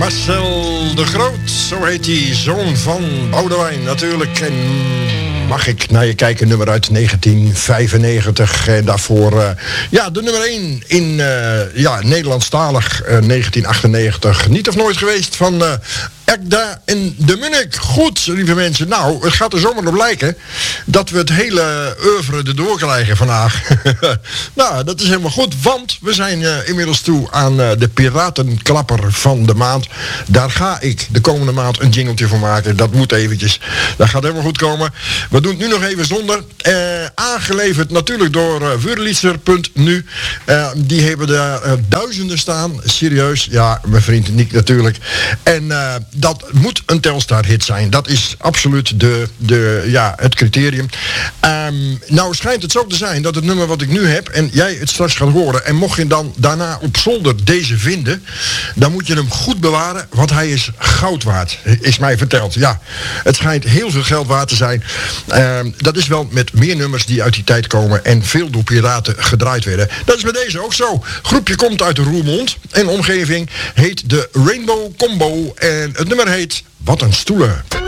Marcel de Groot, zo heet hij, zoon van Boudewijn natuurlijk. En mag ik naar je kijken, nummer uit 1995. En daarvoor, de nummer 1 in Nederlandstalig 1998. Niet of nooit geweest van Ekda en de Munnik. Goed, lieve mensen. Nou, het gaat er zomaar op lijken dat we het hele oeuvre erdoor krijgen vandaag. Nou, dat is helemaal goed, want we zijn inmiddels toe aan de Piratenklapper van de maand. Daar ga ik de komende maand een jingletje voor maken. Dat moet eventjes. Dat gaat helemaal goed komen. We doen het nu nog even zonder. Aangeleverd natuurlijk door Wurlitzer.nu. Die hebben daar duizenden staan. Serieus. Ja, mijn vriend Nick natuurlijk. En dat moet een Telstar-hit zijn. Dat is absoluut het criterium. Nou schijnt het zo te zijn dat het nummer wat ik nu heb en jij het straks gaat horen, en mocht je dan daarna op zolder deze vinden, dan moet je hem goed bewaren, want hij is goud waard, is mij verteld. Ja, het schijnt heel veel geld waard te zijn. Dat is wel met meer nummers die uit die tijd komen en veel door piraten gedraaid werden. Dat is bij deze ook zo. Groepje komt uit de Roermond en omgeving, heet de Rainbow Combo en het nummer heet Wat een Stoelen.